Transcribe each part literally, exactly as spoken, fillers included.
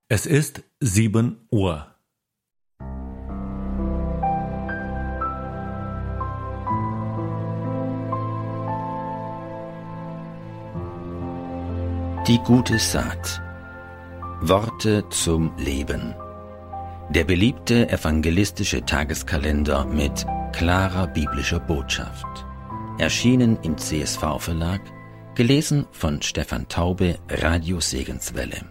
Es ist sieben Uhr. Die gute Saat. Worte zum Leben. Der beliebte evangelistische Tageskalender mit klarer biblischer Botschaft. Erschienen im C S V-Verlag, gelesen von Stefan Taube, Radio Segenswelle.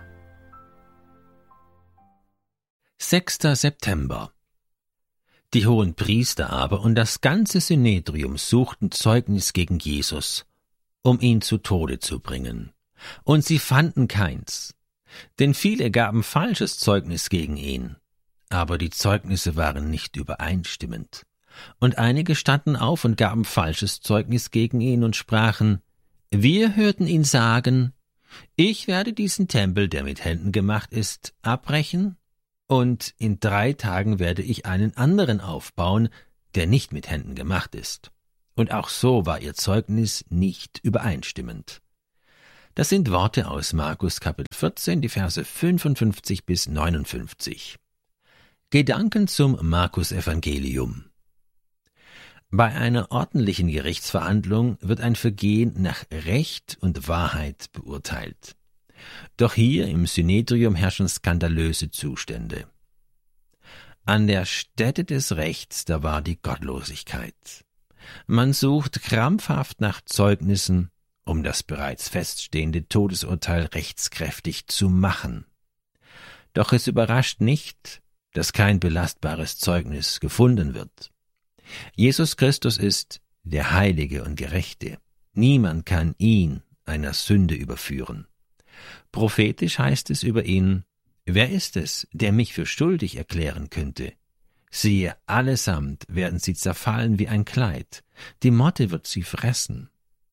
sechster September. Die Hohenpriester aber und das ganze Synedrium suchten Zeugnis gegen Jesus, um ihn zu Tode zu bringen. Und sie fanden keins, denn viele gaben falsches Zeugnis gegen ihn. Aber die Zeugnisse waren nicht übereinstimmend. Und einige standen auf und gaben falsches Zeugnis gegen ihn und sprachen: Wir hörten ihn sagen, ich werde diesen Tempel, der mit Händen gemacht ist, abbrechen, und in drei Tagen werde ich einen anderen aufbauen, der nicht mit Händen gemacht ist. Und auch so war ihr Zeugnis nicht übereinstimmend. Das sind Worte aus Markus Kapitel vierzehn, die Verse fünfundfünfzig bis neunundfünfzig. Gedanken zum Markus-Evangelium. Bei einer ordentlichen Gerichtsverhandlung wird ein Vergehen nach Recht und Wahrheit beurteilt. Doch hier im Synedrium herrschen skandalöse Zustände. An der Stätte des Rechts, da war die Gottlosigkeit. Man sucht krampfhaft nach Zeugnissen, um das bereits feststehende Todesurteil rechtskräftig zu machen. Doch es überrascht nicht, dass kein belastbares Zeugnis gefunden wird. Jesus Christus ist der Heilige und Gerechte. Niemand kann ihn einer Sünde überführen. Prophetisch heißt es über ihn: Wer ist es, der mich für schuldig erklären könnte? Siehe, allesamt werden sie zerfallen wie ein Kleid, die Motte wird sie fressen.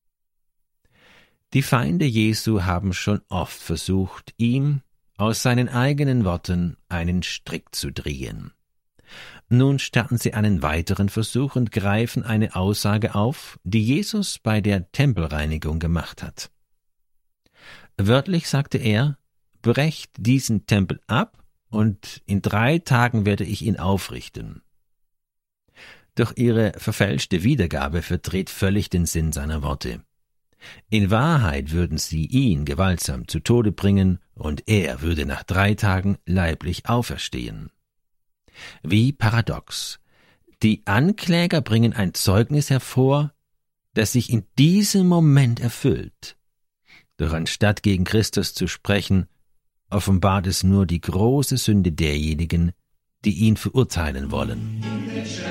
Die Feinde Jesu haben schon oft versucht, ihm aus seinen eigenen Worten einen Strick zu drehen. Nun starten sie einen weiteren Versuch und greifen eine Aussage auf, die Jesus bei der Tempelreinigung gemacht hat. Wörtlich sagte er: Brecht diesen Tempel ab, und in drei Tagen werde ich ihn aufrichten. Doch ihre verfälschte Wiedergabe verdreht völlig den Sinn seiner Worte. In Wahrheit würden sie ihn gewaltsam zu Tode bringen, und er würde nach drei Tagen leiblich auferstehen. Wie paradox. Die Ankläger bringen ein Zeugnis hervor, das sich in diesem Moment erfüllt. Doch anstatt gegen Christus zu sprechen, offenbart es nur die große Sünde derjenigen, die ihn verurteilen wollen.